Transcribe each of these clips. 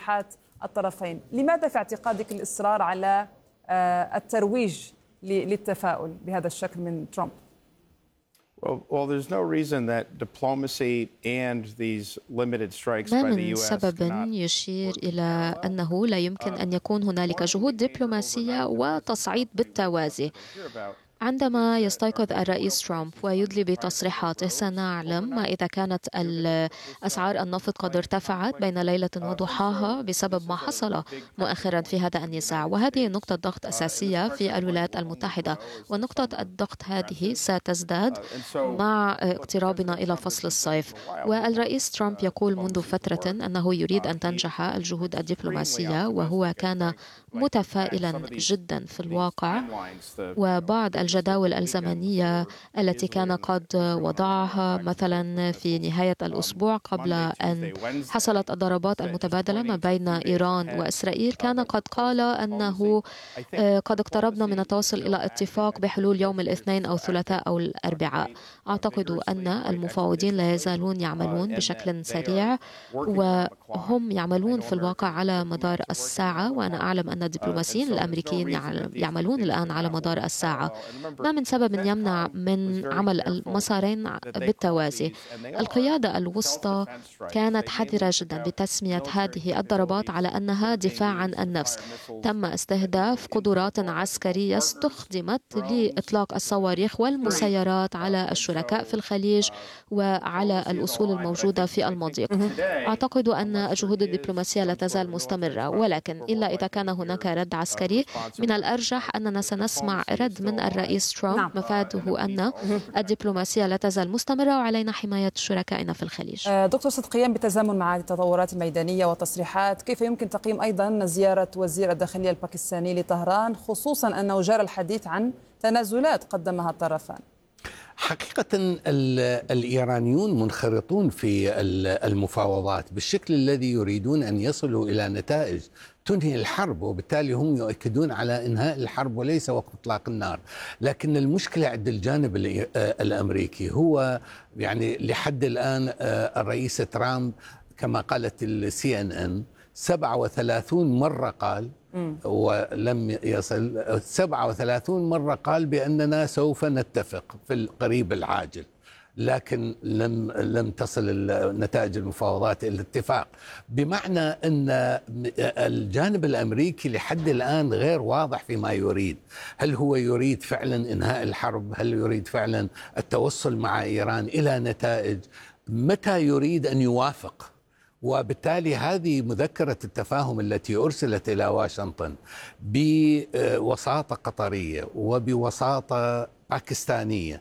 تصريحات الطرفين. لماذا في اعتقادك الإصرار على الترويج للتفاؤل بهذا الشكل من ترامب؟ ما من سبب يشير إلى أنه لا يمكن أن يكون هنالك جهود دبلوماسية وتصعيد بالتوازي. عندما يستيقظ الرئيس ترامب ويدلي بتصريحاته سنعلم ما إذا كانت أسعار النفط قد ارتفعت بين ليلة وضحاها بسبب ما حصل مؤخرا في هذا النزاع، وهذه نقطة ضغط أساسية في الولايات المتحدة، ونقطة الضغط هذه ستزداد مع اقترابنا إلى فصل الصيف. والرئيس ترامب يقول منذ فترة أنه يريد أن تنجح الجهود الدبلوماسية، وهو كان متفائلا جدا في الواقع. وبعض الجداول الزمنية التي كان قد وضعها مثلا في نهاية الأسبوع قبل أن حصلت الضربات المتبادلة ما بين إيران وإسرائيل، كان قد قال أنه قد اقتربنا من التوصل إلى اتفاق بحلول يوم الاثنين أو الثلاثاء أو الأربعاء. أعتقد أن المفاوضين لا يزالون يعملون بشكل سريع، وهم يعملون في الواقع على مدار الساعة، وأنا أعلم أن الدبلوماسيين الأمريكيين يعملون الآن على مدار الساعة. ما من سبب يمنع من عمل المسارين بالتوازي. القيادة الوسطى كانت حذرة جدا بتسمية هذه الضربات على أنها دفاع عن النفس. تم استهداف قدرات عسكرية استخدمت لإطلاق الصواريخ والمسيرات على الشركاء في الخليج وعلى الأصول الموجودة في المضيق. أعتقد أن الجهود الدبلوماسية لا تزال مستمرة، ولكن إلا إذا كان هناك رد عسكري من الأرجح أننا سنسمع رد من الرئيس ترامب مفاده أن الدبلوماسية لا تزال مستمرة وعلينا حماية شركائنا في الخليج. دكتور صدقيان، بالتزامن مع التطورات الميدانية والتصريحات، كيف يمكن تقييم أيضا زيارة وزير الداخلية الباكستاني لطهران، خصوصا أنه جرى الحديث عن تنازلات قدمها الطرفان؟ حقيقة الإيرانيون منخرطون في المفاوضات بالشكل الذي يريدون أن يصلوا إلى نتائج تنهي الحرب، وبالتالي هم يؤكدون على إنهاء الحرب وليس وقت إطلاق النار. لكن المشكلة عند الجانب الأمريكي هو يعني لحد الآن الرئيس ترامب كما قالت CNN 37 مرة قال ولم يصل 37 مرة قال بأننا سوف نتفق في القريب العاجل، لكن لم تصل نتائج المفاوضات إلى الاتفاق. بمعنى أن الجانب الأمريكي لحد الآن غير واضح فيما يريد. هل هو يريد فعلا إنهاء الحرب؟ هل يريد فعلا التوصل مع إيران إلى نتائج؟ متى يريد أن يوافق؟ وبالتالي هذه مذكرة التفاهم التي أرسلت إلى واشنطن بوساطة قطرية وبوساطة باكستانية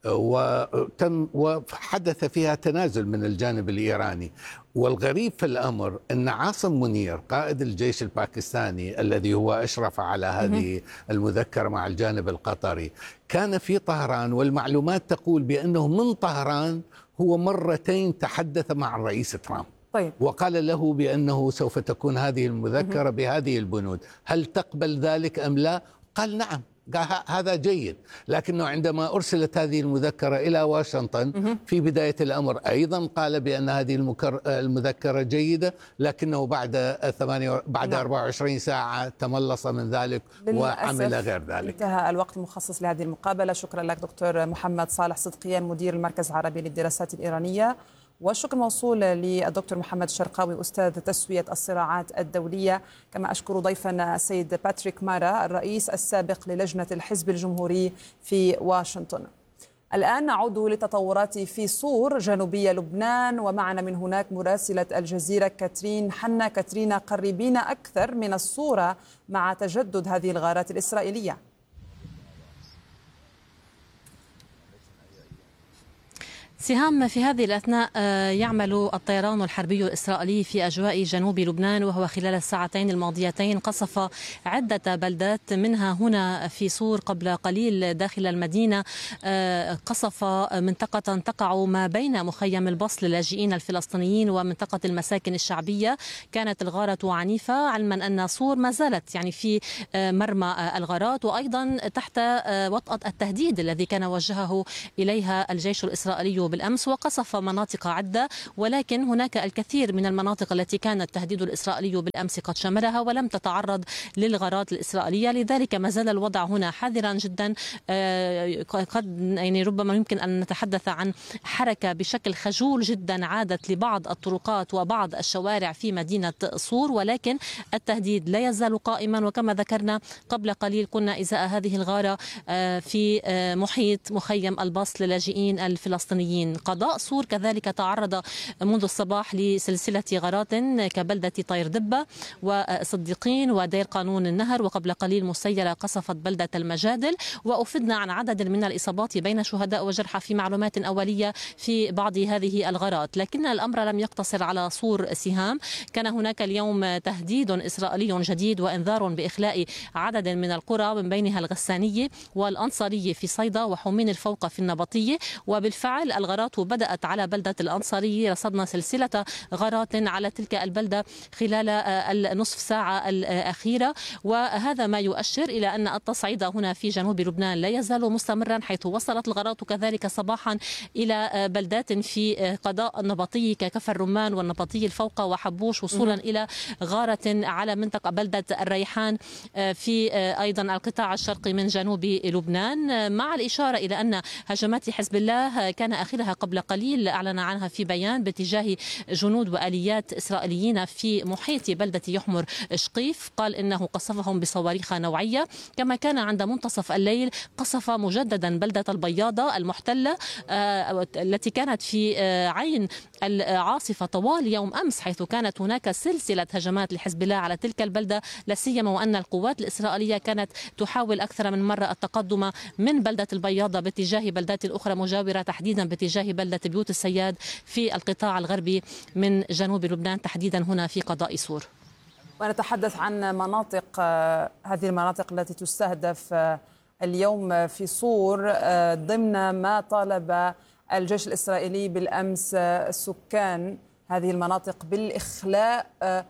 وحدث فيها تنازل من الجانب الإيراني. والغريب في الأمر أن عاصم منير قائد الجيش الباكستاني الذي هو أشرف على هذه المذكرة مع الجانب القطري كان في طهران، والمعلومات تقول بأنه من طهران هو مرتين تحدث مع الرئيس ترامب. طيب. وقال له بأنه سوف تكون هذه المذكرة بهذه البنود، هل تقبل ذلك أم لا؟ قال نعم، قال هذا جيد. لكنه عندما أرسلت هذه المذكرة إلى واشنطن في بداية الأمر أيضا قال بأن هذه المذكرة جيدة، لكنه بعد 24 ساعة تملص من ذلك وعمل غير ذلك. انتهى الوقت المخصص لهذه المقابلة. شكرا لك دكتور محمد صالح صدقيان مدير المركز العربي للدراسات الإيرانية، والشكر موصول للدكتور محمد الشرقاوي أستاذ تسوية الصراعات الدولية. كما أشكر ضيفنا السيد باتريك مارا الرئيس السابق للجنة الحزب الجمهوري في واشنطن. الآن نعود للتطورات في صور جنوبية لبنان، ومعنا من هناك مراسلة الجزيرة كاترين حنا. كاترين، قربينا أكثر من الصورة مع تجدد هذه الغارات الإسرائيلية. سهام، في هذه الأثناء يعمل الطيران الحربي الإسرائيلي في أجواء جنوب لبنان، وهو خلال الساعتين الماضيتين قصف عدة بلدات، منها هنا في صور قبل قليل داخل المدينة قصف منطقة تقع ما بين مخيم البسط للاجئين الفلسطينيين ومنطقة المساكن الشعبية. كانت الغارة عنيفة، علما أن صور ما زالت يعني في مرمى الغارات، وأيضا تحت وطأة التهديد الذي كان وجهه إليها الجيش الإسرائيلي بالأمس وقصف مناطق عدة، ولكن هناك الكثير من المناطق التي كان التهديد الإسرائيلي بالأمس قد شملها ولم تتعرض للغارات الإسرائيلية. لذلك ما زال الوضع هنا حذرا جدا. قد يعني ربما يمكن أن نتحدث عن حركة بشكل خجول جدا عادت لبعض الطرقات وبعض الشوارع في مدينة صور، ولكن التهديد لا يزال قائما. وكما ذكرنا قبل قليل كنا إزاء هذه الغارة في محيط مخيم البسط للاجئين الفلسطينيين. قضاء صور كذلك تعرض منذ الصباح لسلسلة غارات كبلدة طير دبة وصديقين ودير قانون النهر، وقبل قليل مسيلة قصفت بلدة المجادل. وأفدنا عن عدد من الإصابات بين شهداء وجرحى في معلومات أولية في بعض هذه الغارات. لكن الأمر لم يقتصر على صور سهام، كان هناك اليوم تهديد إسرائيلي جديد وإنذار بإخلاء عدد من القرى من بينها الغسانية والأنصارية في صيدا وحمين الفوق في النبطية. وبالفعل الغارات بدأت على بلدة الأنصارية، رصدنا سلسلة غارات على تلك البلدة خلال النصف ساعة الأخيرة، وهذا ما يؤشر إلى أن التصعيد هنا في جنوب لبنان لا يزال مستمرا، حيث وصلت الغارات كذلك صباحا إلى بلدات في قضاء النبطية ككفر الرمان والنبطية الفوق وحبوش، وصولا إلى غارة على منطقة بلدة الريحان في أيضا القطاع الشرقي من جنوب لبنان، مع الإشارة إلى أن هجمات حزب الله كان آخرها قبل قليل أعلن عنها في بيان باتجاه جنود وآليات إسرائيليين في محيط بلدة يحمر شقيف، قال إنه قصفهم بصواريخ نوعية. كما كان عند منتصف الليل قصف مجددا بلدة البياضة المحتلة التي كانت في عين العاصفة طوال يوم أمس، حيث كانت هناك سلسلة هجمات لحزب الله على تلك البلدة، لا سيما وأن القوات الإسرائيلية كانت تحاول أكثر من مرة التقدم من بلدة البياضة باتجاه بلدات أخرى مجاورة، تحديدا باتجاه بلدة بيوت السياد في القطاع الغربي من جنوب لبنان، تحديدا هنا في قضاء صور. ونتحدث عن مناطق، هذه المناطق التي تستهدف اليوم في صور ضمن ما طالب الجيش الإسرائيلي بالأمس سكان هذه المناطق بالإخلاء.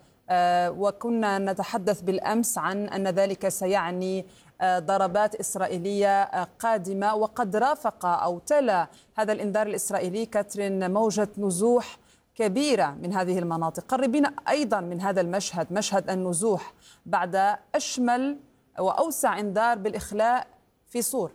وكنا نتحدث بالأمس عن أن ذلك سيعني ضربات إسرائيلية قادمة، وقد رافق أو تلا هذا الإنذار الإسرائيلي كاترين موجة نزوح كبيرة من هذه المناطق. قربينا أيضا من هذا المشهد، مشهد النزوح بعد أشمل وأوسع إنذار بالإخلاء في صور.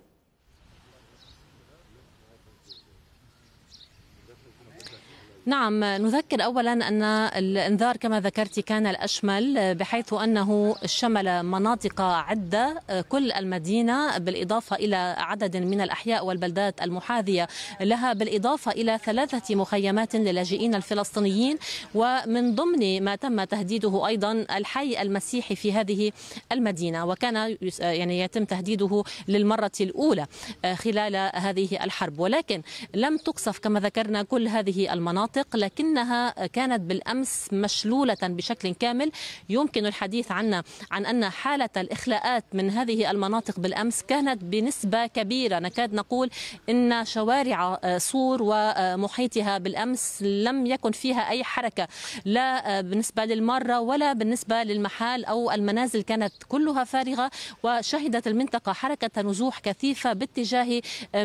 نعم، نذكر أولا أن الإنذار كما ذكرت كان الأشمل، بحيث أنه شمل مناطق عدة كل المدينة، بالإضافة إلى عدد من الأحياء والبلدات المحاذية لها، بالإضافة إلى 3 مخيمات للاجئين الفلسطينيين، ومن ضمن ما تم تهديده أيضا الحي المسيحي في هذه المدينة، وكان يعني يتم تهديده للمرة الأولى خلال هذه الحرب. ولكن لم تقصف كما ذكرنا كل هذه المناطق، لكنها كانت بالأمس مشلولة بشكل كامل. يمكن الحديث عن أن حالة الإخلاءات من هذه المناطق بالأمس كانت بنسبة كبيرة، نكاد نقول إن شوارع صور ومحيطها بالأمس لم يكن فيها أي حركة، لا بالنسبة للمارة ولا بالنسبة للمحال أو المنازل، كانت كلها فارغة. وشهدت المنطقة حركة نزوح كثيفة باتجاه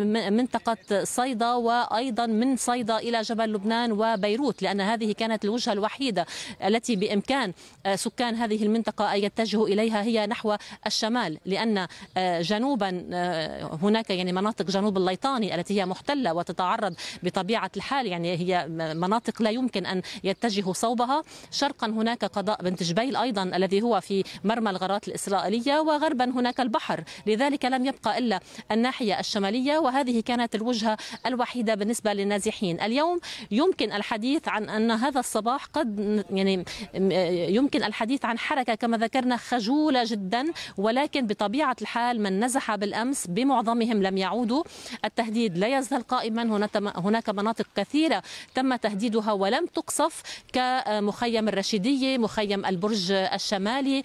منطقة صيدا، وأيضا من صيدا إلى جبل لبنان وبيروت، لأن هذه كانت الوجهة الوحيدة التي بإمكان سكان هذه المنطقة أن يتجهوا إليها، هي نحو الشمال، لأن جنوبا هناك يعني مناطق جنوب الليطاني التي هي محتلة وتتعرض بطبيعة الحال، يعني هي مناطق لا يمكن أن يتجهوا صوبها. شرقا هناك قضاء بنت جبيل أيضا الذي هو في مرمى الغارات الإسرائيلية، وغربا هناك البحر، لذلك لم يبقى إلا الناحية الشمالية، وهذه كانت الوجهة الوحيدة بالنسبة للنازحين. اليوم يمكن الحديث عن أن هذا الصباح قد يعني يمكن الحديث عن حركة كما ذكرنا خجولة جدا، ولكن بطبيعة الحال من نزح بالأمس بمعظمهم لم يعودوا. التهديد لا يزال قائما، هناك مناطق كثيرة تم تهديدها ولم تقصف، كمخيم الرشيدية، مخيم البرج الشمالي،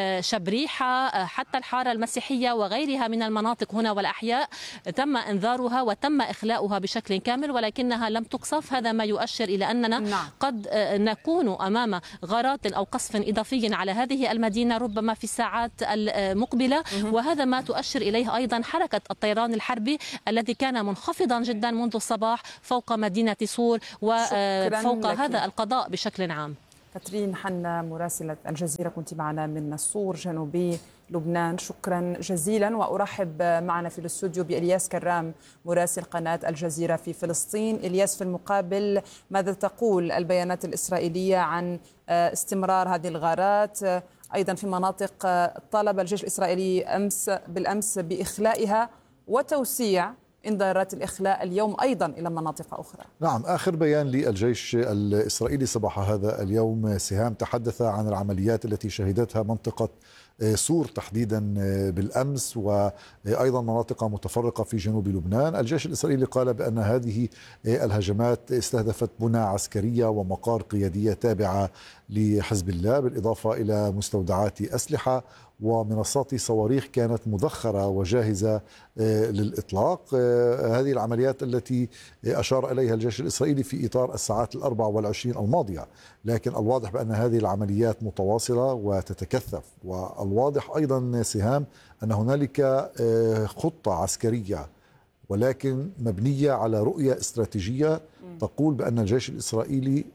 شبريحة، حتى الحارة المسيحية وغيرها من المناطق هنا والأحياء تم إنذارها وتم إخلاؤها بشكل كامل، ولكنها لم تقصف. هذا ما يؤشر تؤشر إلى أننا قد نكون أمام غارات أو قصف إضافي على هذه المدينة ربما في الساعات المقبلة، وهذا ما تؤشر إليه أيضا حركة الطيران الحربي الذي كان منخفضا جدا منذ الصباح فوق مدينة صور وفوق هذا القضاء بشكل عام. كاترين حنا مراسلة الجزيرة كنت معنا من صور جنوبي لبنان، شكرا جزيلا. وأرحب معنا في الاستوديو بإلياس كرام مراسل قناة الجزيرة في فلسطين. إلياس، في المقابل ماذا تقول البيانات الإسرائيلية عن استمرار هذه الغارات أيضا في مناطق طالب الجيش الإسرائيلي بالأمس بإخلائها وتوسيع انذارات الإخلاء اليوم أيضا إلى مناطق أخرى؟ نعم، آخر بيان للجيش الإسرائيلي صباح هذا اليوم سهام تحدث عن العمليات التي شهدتها منطقة صور تحديدا بالأمس وأيضا مناطق متفرقة في جنوب لبنان. الجيش الإسرائيلي قال بأن هذه الهجمات استهدفت بنى عسكرية ومقار قيادية تابعة لحزب الله، بالإضافة إلى مستودعات أسلحة ومنصات صواريخ كانت مذخرة وجاهزة للإطلاق. هذه العمليات التي أشار إليها الجيش الإسرائيلي في إطار الساعات 24 الماضية، لكن الواضح بأن هذه العمليات متواصلة وتتكثف. والواضح أيضا سهام أن هنالك خطة عسكرية ولكن مبنية على رؤية استراتيجية تقول بأن الجيش الإسرائيلي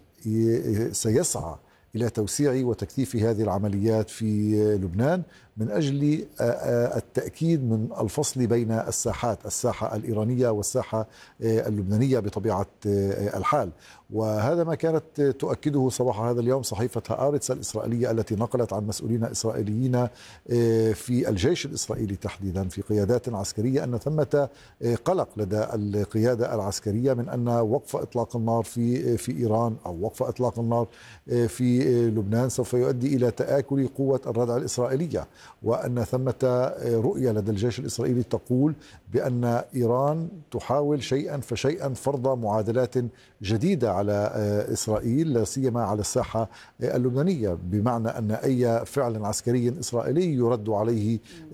سيسعى إلى توسيع وتكثيف هذه العمليات في لبنان من أجل التأكيد من الفصل بين الساحات، الساحة الإيرانية والساحة اللبنانية بطبيعة الحال. وهذا ما كانت تؤكده صباح هذا اليوم صحيفة هآرتس الإسرائيلية التي نقلت عن مسؤولين إسرائيليين في الجيش الإسرائيلي تحديدا في قيادات عسكرية أن ثمة قلق لدى القيادة العسكرية من أن وقف إطلاق النار في إيران أو وقف إطلاق النار في لبنان سوف يؤدي إلى تآكل قوة الردع الإسرائيلية، وأن ثمة رؤية لدى الجيش الإسرائيلي تقول بأن إيران تحاول شيئا فشيئا فرض معادلات جديدة على إسرائيل لا سيما على الساحة اللبنانية، بمعنى أن أي فعل عسكري إسرائيلي يرد عليه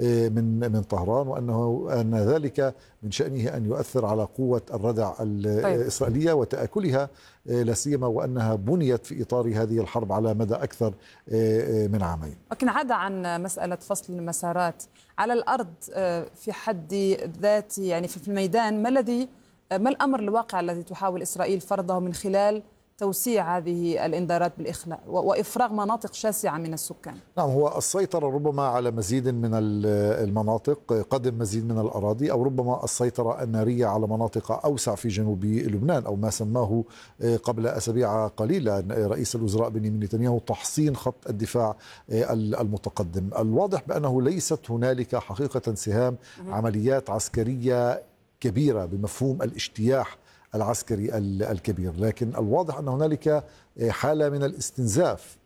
من طهران، وأن ذلك من شأنه أن يؤثر على قوة الردع الإسرائيلية وتآكلها لا سيما وأنها بنيت في إطار هذه الحرب على مدى أكثر من عامين. لكن عدا عن مسألة فصل المسارات على الأرض في حد ذاته، يعني في الميدان، ما الأمر الواقع الذي تحاول إسرائيل فرضه من خلال توسيع هذه الإنذارات بالإخلاء وإفراغ مناطق شاسعة من السكان؟ نعم، هو السيطرة ربما على مزيد من المناطق، قدم مزيد من الأراضي، أو ربما السيطرة النارية على مناطق أوسع في جنوب لبنان، أو ما سماه قبل أسابيع قليلة رئيس الوزراء بنيامين نتنياهو تحصين خط الدفاع المتقدم. الواضح بأنه ليست هنالك حقيقة سهام عمليات عسكرية كبيرة بمفهوم الاجتياح العسكري الكبير، لكن الواضح أن هنالك حالة من الاستنزاف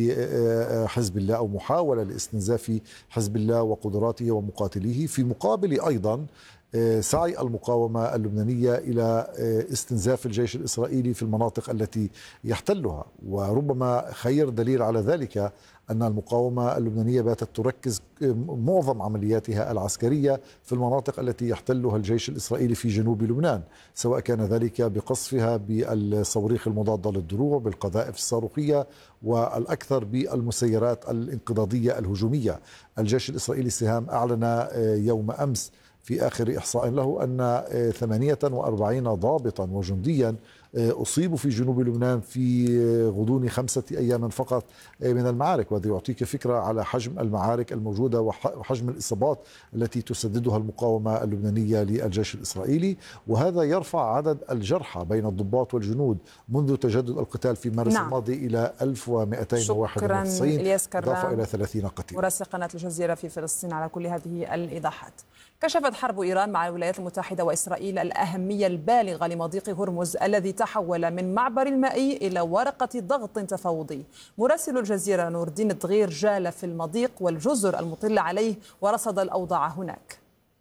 لحزب الله أو محاولة لاستنزاف حزب الله وقدراته ومقاتليه، في مقابل أيضا سعي المقاومة اللبنانية إلى استنزاف الجيش الإسرائيلي في المناطق التي يحتلها. وربما خير دليل على ذلك أن المقاومة اللبنانية باتت تركز معظم عملياتها العسكرية في المناطق التي يحتلها الجيش الإسرائيلي في جنوب لبنان، سواء كان ذلك بقصفها بالصواريخ المضادة للدروع، بالقذائف الصاروخية، والأكثر بالمسيرات الانقضاضية الهجومية. الجيش الإسرائيلي سهام أعلن يوم أمس في آخر إحصاء له أن 48 ضابطا وجنديا أصيبوا في جنوب لبنان في غضون 5 أيام فقط من المعارك، وهذا يعطيك فكرة على حجم المعارك الموجودة وحجم الإصابات التي تسددها المقاومة اللبنانية للجيش الإسرائيلي. وهذا يرفع عدد الجرحى بين الضباط والجنود منذ تجدد القتال في مارس الماضي إلى 1291، إضافة إلى 30 قتيل. مراسل قناة الجزيرة في فلسطين على كل هذه الإيضاحات. كشفت حرب إيران مع الولايات المتحدة وإسرائيل الأهمية البالغة لمضيق هرمز الذي تحول من معبر المائي إلى ورقة ضغط تفاوضي. مراسل الجزيرة نور الدين الدغير جال في المضيق والجزر المطلة عليه ورصد الأوضاع هناك.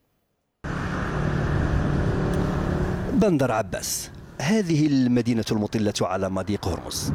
بندر عباس، هذه المدينة المطلة على مضيق هرمز،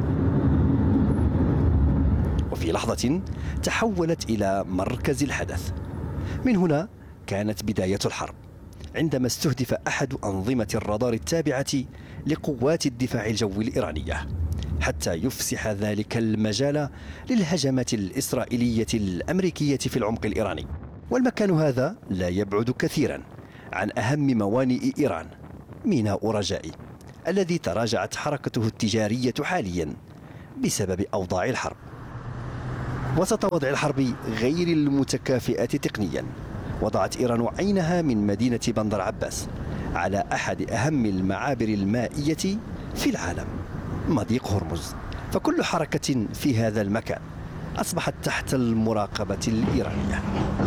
وفي لحظة تحولت إلى مركز الحدث. من هنا كانت بداية الحرب، عندما استهدف أحد أنظمة الرادار التابعة لقوات الدفاع الجوي الإيرانية، حتى يفسح ذلك المجال للهجمات الإسرائيلية الأمريكية في العمق الإيراني. والمكان هذا لا يبعد كثيرا عن أهم موانئ إيران، ميناء رجائي الذي تراجعت حركته التجارية حاليا بسبب أوضاع الحرب. وسط وضع الحرب غير المتكافئة تقنيا، وضعت إيران عينها من مدينة بندر عباس على أحد أهم المعابر المائية في العالم، مضيق هرمز. فكل حركة في هذا المكان أصبحت تحت المراقبة الإيرانية.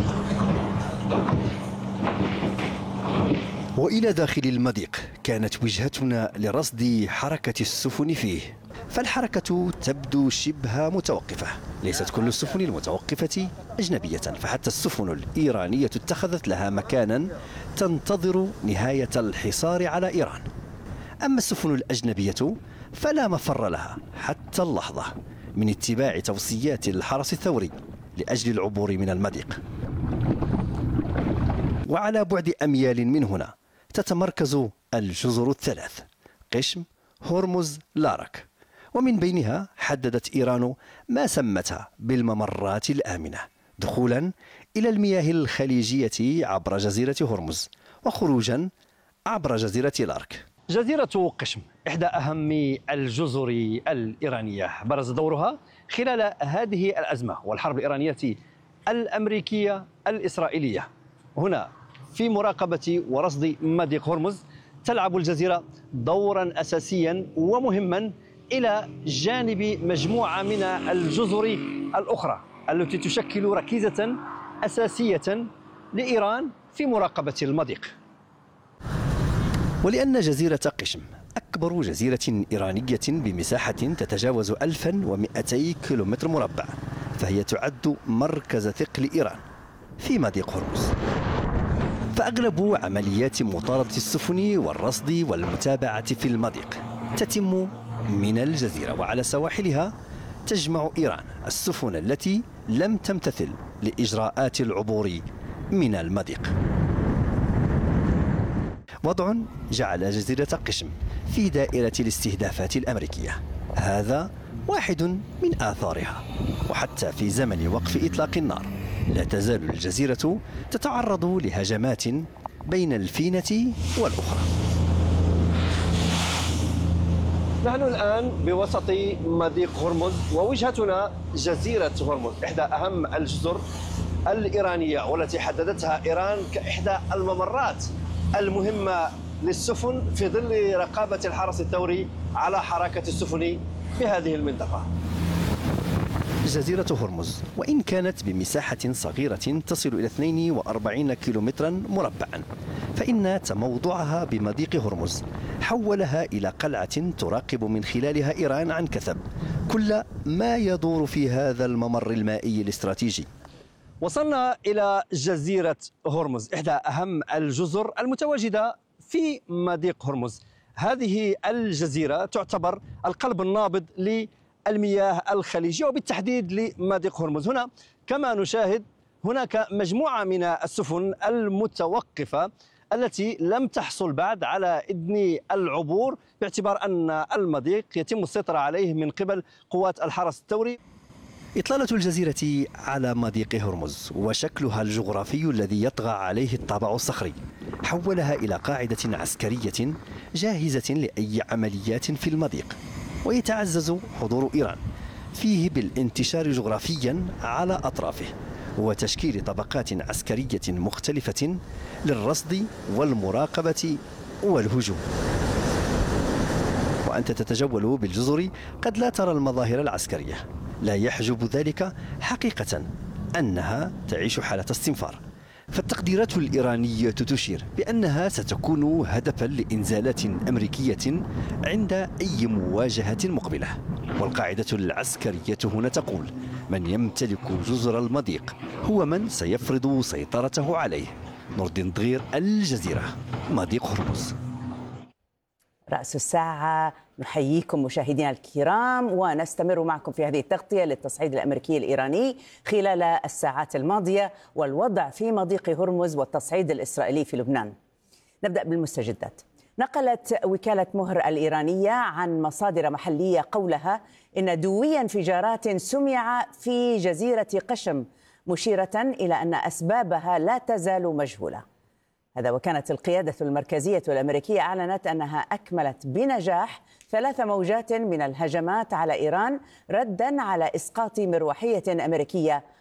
وإلى داخل المضيق كانت وجهتنا لرصد حركة السفن فيه، فالحركة تبدو شبه متوقفة. ليست كل السفن المتوقفة أجنبية، فحتى السفن الإيرانية اتخذت لها مكانا تنتظر نهاية الحصار على إيران. أما السفن الأجنبية فلا مفر لها حتى اللحظة من اتباع توصيات الحرس الثوري لأجل العبور من المضيق. وعلى بعد أميال من هنا تتمركز الجزر الثلاث: قشم، هرمز، لارك. ومن بينها حددت إيران ما سمتها بالممرات الآمنة، دخولا إلى المياه الخليجية عبر جزيرة هرمز، وخروجا عبر جزيرة لارك. جزيرة قشم إحدى أهم الجزر الإيرانية، برز دورها خلال هذه الأزمة والحرب الإيرانية الأمريكية الإسرائيلية. هنا في مراقبة ورصد مضيق هرمز تلعب الجزيرة دورا أساسيا ومهما إلى جانب مجموعة من الجزر الأخرى التي تشكل ركيزة أساسية لإيران في مراقبة المضيق. ولأن جزيرة قشم أكبر جزيرة إيرانية بمساحة تتجاوز 1200 كيلومتر مربع، فهي تعد مركز ثقل إيران في مضيق هرمز. فأغلب عمليات مطاردة السفن والرصد والمتابعة في المضيق تتم من الجزيرة، وعلى سواحلها تجمع إيران السفن التي لم تمتثل لإجراءات العبور من المضيق. وضع جعل جزيرة قشم في دائرة الاستهدافات الأمريكية، هذا واحد من آثارها. وحتى في زمن وقف إطلاق النار لا تزال الجزيرة تتعرض لهجمات بين الفينة والأخرى. نحن الآن بوسط مضيق هرمز، ووجهتنا جزيرة هرمز، إحدى أهم الجزر الإيرانية والتي حددتها إيران كإحدى الممرات المهمة للسفن في ظل رقابة الحرس الثوري على حركة السفن في هذه المنطقة. جزيرة هرمز وإن كانت بمساحة صغيرة تصل إلى 42 كيلومترا مربعا، فإن تموضعها بمضيق هرمز حولها إلى قلعة تراقب من خلالها إيران عن كثب كل ما يدور في هذا الممر المائي الاستراتيجي. وصلنا إلى جزيرة هرمز، إحدى أهم الجزر المتواجدة في مضيق هرمز. هذه الجزيرة تعتبر القلب النابض للمياه الخليجية وبالتحديد لمضيق هرمز. هنا كما نشاهد هناك مجموعة من السفن المتوقفة التي لم تحصل بعد على إذن العبور، باعتبار أن المضيق يتم السيطرة عليه من قبل قوات الحرس الثوري. إطلالة الجزيرة على مضيق هرمز وشكلها الجغرافي الذي يطغى عليه الطابع الصخري حولها إلى قاعدة عسكرية جاهزة لأي عمليات في المضيق. ويتعزز حضور إيران فيه بالانتشار جغرافيا على أطرافه وتشكيل طبقات عسكرية مختلفة للرصد والمراقبة والهجوم. وأنت تتجول بالجزر قد لا ترى المظاهر العسكرية، لا يحجب ذلك حقيقة أنها تعيش حالة استنفار. فالتقديرات الإيرانية تشير بأنها ستكون هدفا لإنزالات أمريكية عند أي مواجهة مقبلة. والقاعدة العسكرية هنا تقول: من يمتلك جزر المضيق هو من سيفرض سيطرته عليه. نور الدين ضغير، الجزيرة، مضيق هرمز. رأس الساعة، نحييكم مشاهدينا الكرام ونستمر معكم في هذه التغطية للتصعيد الأمريكي الإيراني خلال الساعات الماضية والوضع في مضيق هرمز والتصعيد الإسرائيلي في لبنان. نبدأ بالمستجدات. نقلت وكالة مهر الإيرانية عن مصادر محلية قولها إن دوي انفجارات سمع في جزيرة قشم، مشيرة إلى أن أسبابها لا تزال مجهولة. هذا وكانت القيادة المركزية الأمريكية أعلنت أنها أكملت بنجاح 3 موجات من الهجمات على إيران ردا على إسقاط مروحية أمريكية